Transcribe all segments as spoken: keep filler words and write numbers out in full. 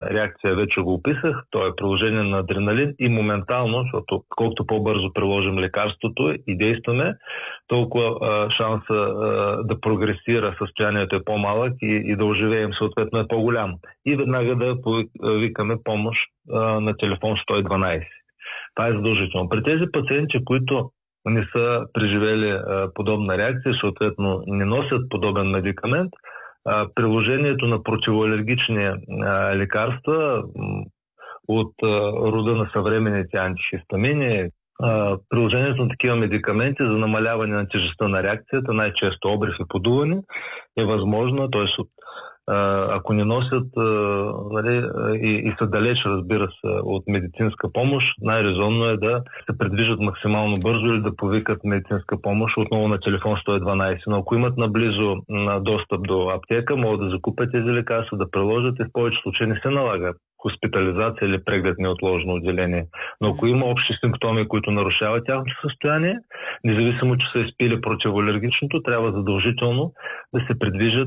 реакция вече го описах, то е приложение на адреналин и моментално, защото колкото по-бързо приложим лекарството и действаме, толкова а, шанса а, да прогресира състоянието е по-малък и, и да оживеем съответно е по-голям. И веднага да викаме помощ а, на телефон сто и дванайсет. Това е задължително. При тези пациенти, които не са преживели а, подобна реакция, съответно не носят подобен медикамент, а, приложението на противоалергични а, лекарства м, от а, рода на съвременните антихистамини, а, приложението на такива медикаменти за намаляване на тежестта на реакцията, най-често обрив и подуване, е възможно, т.е. ако не носят нали, и, и са далеч, разбира се, от медицинска помощ, най-резонно е да се придвижат максимално бързо или да повикат медицинска помощ отново на телефон сто и дванайсет. Но ако имат наблизо на достъп до аптека, могат да закупят тези лекарства, да приложат и в повече случаи не се налага хоспитализация или преглед неотложно отделение. Но ако има общи симптоми, които нарушават тяхното състояние, независимо, че са изпили противоалергичното, трябва задължително да се придвижат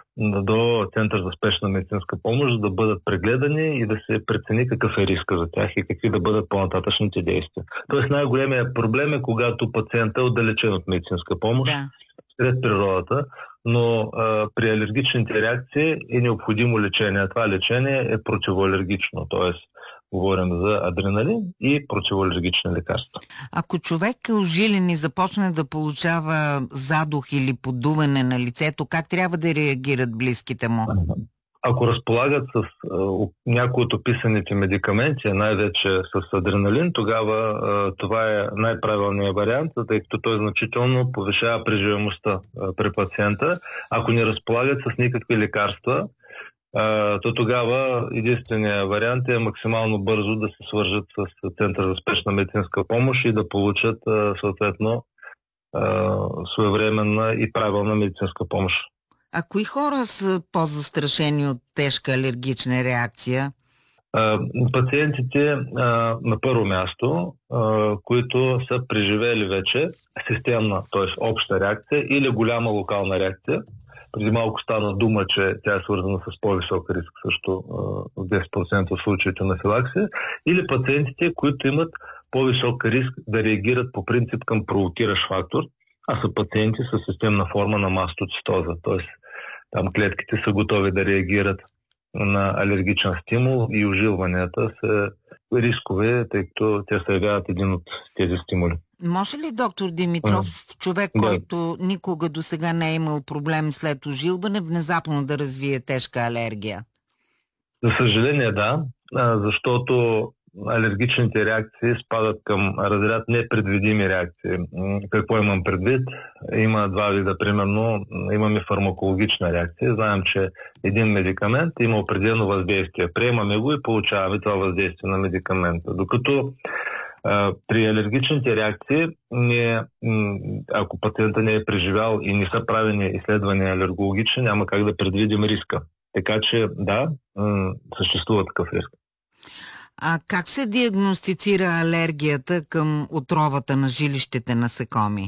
до Център за спешна медицинска помощ, за да бъдат прегледани и да се прецени какъв е риска за тях и какви да бъдат по-нататъчните действия. Тоест най-големият проблем е, когато пациентът е отдалечен от медицинска помощ, да. Сред природата, но а, при алергичните реакции е необходимо лечение. Това лечение е противоалергично, т.е. говорим за адреналин и противоалергични лекарства. Ако човек е ожилен и започне да получава задух или подуване на лицето, как трябва да реагират близките му? Ако разполагат с а, някои от описаните медикаменти, най-вече с адреналин, тогава а, това е най-правилният вариант, тъй като той значително повишава преживаемостта а, при пациента. Ако не разполагат с никакви лекарства, а, то тогава единственият вариант е максимално бързо да се свържат с Център за спешна медицинска помощ и да получат а, съответно а, своевременна и правилна медицинска помощ. А кои хора са по-застрашени от тежка алергична реакция? А, пациентите а, на първо място, а, които са преживели вече системна, т.е. обща реакция или голяма локална реакция. Преди малко стана дума, че тя е свързана с по-висок риск, също а, в десет процента от случаите на филаксия, или пациентите, които имат по-висок риск да реагират по принцип към провокиращ фактор, а са пациенти с системна форма на мастоцитоза, т.е. там клетките са готови да реагират на алергичен стимул и ожилванията са рискове, тъй като те се явяват един от тези стимули. Може ли, доктор Димитров, а, човек, да. който никога до сега не е имал проблем след ожилване, внезапно да развие тежка алергия? За съжаление да, защото алергичните реакции спадат към разряд непредвидими реакции. Какво имам предвид? Има два вида, примерно имаме фармакологична реакция. Знаем, че един медикамент има определено въздействие. Приемаме го и получаваме това въздействие на медикамента. Докато а, при алергичните реакции, ние, ако пациента не е преживял и не са правени изследвания алергологични, няма как да предвидим риска. Така че да, м- съществува такъв риск. А как се диагностицира алергията към отровата на жилищите насекоми?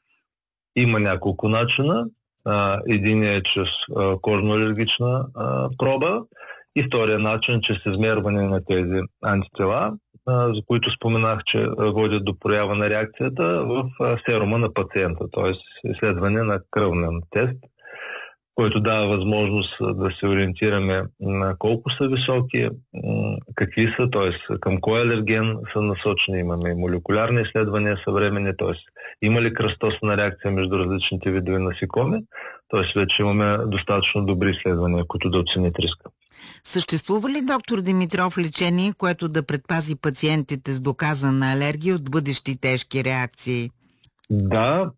Има няколко начина. Един е чрез кожно-алергична проба и втория начин чрез измерване на тези антитела, за които споменах, че водят до проява на реакцията в серума на пациента, т.е. изследване на кръвен тест, който дава възможност да се ориентираме на колко са високи, какви са, т.е. към кой алерген са насочени. Имаме молекулярни изследвания съвременни, т.е. има ли кръстосна реакция между различните видове насекоми, т.е. вече имаме достатъчно добри изследвания, които да оценят риска. Съществува ли, доктор Димитров, лечение, което да предпази пациентите с доказана алергия от бъдещи тежки реакции? Да,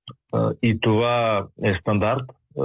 и това е стандарт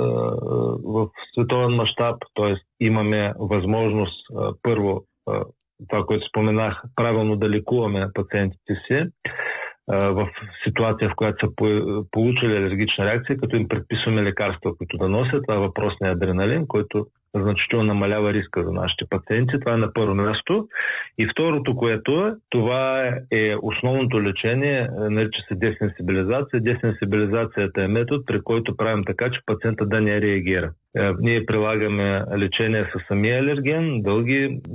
в световен мащаб, т.е. имаме възможност първо, това, което споменах, правилно да лекуваме пациентите си в ситуация, в която са получили алергична реакция, като им предписваме лекарства, които да носят. Това е въпросният адреналин, който значително намалява риска за нашите пациенти. Това е на първо място. И второто, което е, това е основното лечение, нарича се десенсибилизация. Десенсибилизацията е метод, при който правим така, че пациента да не реагира. Ние прилагаме лечение със самия алерген, дълги